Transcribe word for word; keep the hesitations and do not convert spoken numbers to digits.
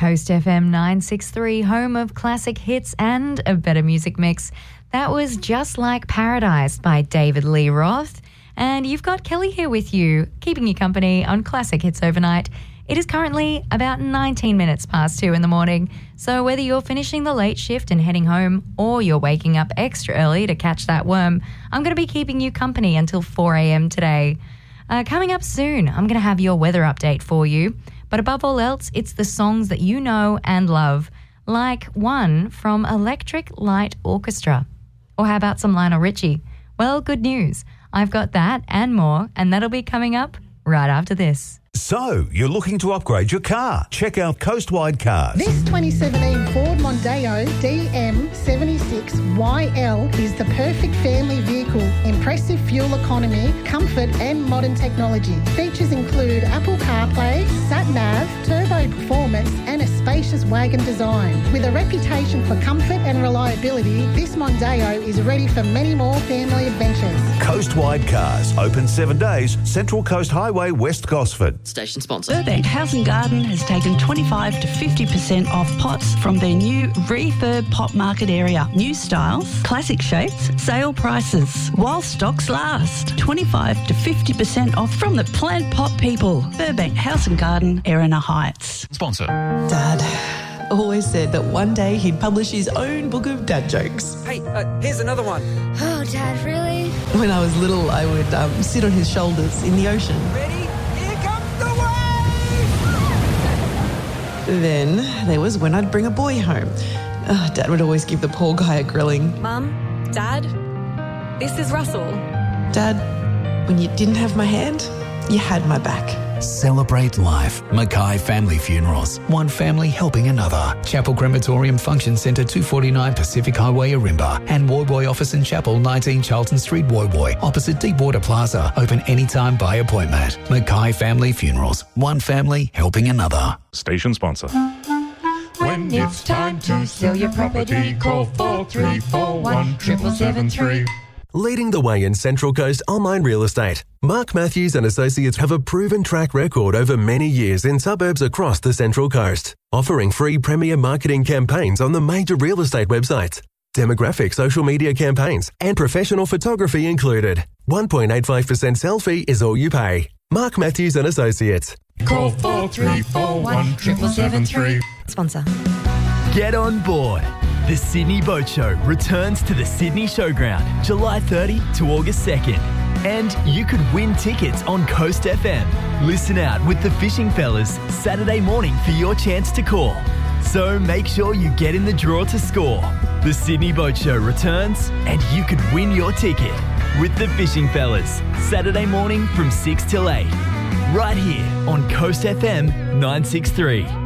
Coast F M nine sixty-three, home of classic hits and a better music mix. That was Just Like Paradise by David Lee Roth. And you've got Kelly here with you, keeping you company on Classic Hits Overnight. It is currently about nineteen minutes past two in the morning. So whether you're finishing the late shift and heading home or you're waking up extra early to catch that worm, I'm going to be keeping you company until four a.m. today. Uh, coming up soon, I'm going to have your weather update for you. But above all else, it's the songs that you know and love, like one from Electric Light Orchestra. Or how about some Lionel Richie? Well, good news. I've got that and more, and that'll be coming up right after this. So, you're looking to upgrade your car? Check out Coastwide Cars. This twenty seventeen Ford Mondeo D M seventy-six Y L is the perfect family vehicle. Impressive fuel economy, comfort and modern technology. Features include Apple CarPlay, Sat-Nav, turbo performance and a spacious wagon design. With a reputation for comfort and reliability, this Mondeo is ready for many more family adventures. Coastwide Cars, open seven days, Central Coast Highway, West Gosford. Station sponsor. Burbank House and Garden has taken twenty-five to fifty percent off pots from their new refurb pot market area. New styles, classic shapes, sale prices. While stocks last. twenty-five to fifty percent off from the plant pot people. Burbank House and Garden, Erina Heights. Sponsor. Dad always said that one day he'd publish his own book of dad jokes. Hey, uh, here's another one. Oh, Dad, really? When I was little, I would um, sit on his shoulders in the ocean. Ready? Here comes the wave! Then there was when I'd bring a boy home. Oh, Dad would always give the poor guy a grilling. Mum, Dad, this is Russell. Dad, when you didn't have my hand, you had my back. Celebrate life. Mackay Family Funerals. One family helping another. Chapel Crematorium Function Centre, two forty-nine Pacific Highway, Arimba. And Woy Woy Office and Chapel, nineteen Charlton Street, Woy Woy. Opposite Deepwater Plaza. Open anytime by appointment. Mackay Family Funerals. One family helping another. Station sponsor. When it's time to sell your property, call four three four one, seven seven three. Leading the way in Central Coast online real estate, Mark Matthews and Associates have a proven track record over many years in suburbs across the Central Coast, offering free premier marketing campaigns on the major real estate websites, demographic social media campaigns, and professional photography included. one point eight five percent sell fee is all you pay. Mark Matthews and Associates. Call four three four one, seven seven three. Sponsor. Get on board. The Sydney Boat Show returns to the Sydney Showground, July thirtieth to August second. And you could win tickets on Coast F M. Listen out with the Fishing Fellas Saturday morning for your chance to call. So make sure you get in the draw to score. The Sydney Boat Show returns and you could win your ticket with the Fishing Fellas Saturday morning from six till eight. Right here on Coast F M nine sixty-three.